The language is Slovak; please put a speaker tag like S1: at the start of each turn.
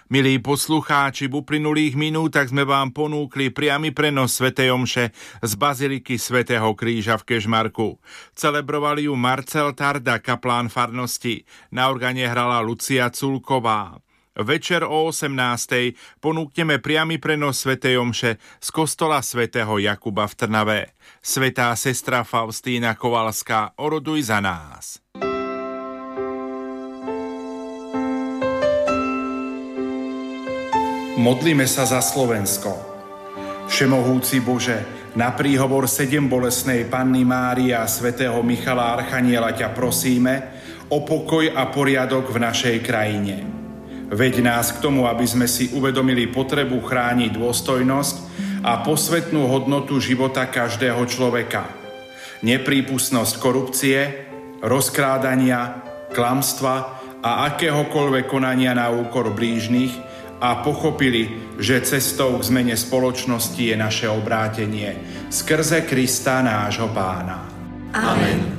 S1: Milí poslucháči, v uplynulých minútach sme vám ponúkli priamy prenos svätej omše z Baziliky svätého Kríža v Kežmarku. Celebrovali ju Marcel Tarda, kaplán farnosti. Na organe hrala Lucia Culková. Večer o 18:00 ponúkneme priamy prenos svätej omše z kostola svätého Jakuba v Trnave. Svätá sestra Faustína Kovalská, oroduj za nás.
S2: Modlíme sa za Slovensko. Všemohúci Bože, na príhovor 7 bolestnej Panny Márie a svätého Michala Archaniela ťa prosíme o pokoj a poriadok v našej krajine. Veď nás k tomu, aby sme si uvedomili potrebu chrániť dôstojnosť a posvätnú hodnotu života každého človeka. Neprípustnosť korupcie, rozkrádania, klamstva a akéhokoľvek konania na úkor blížnych a pochopili, že cestou k zmene spoločnosti je naše obrátenie skrze Krista nášho Pána.
S3: Amen.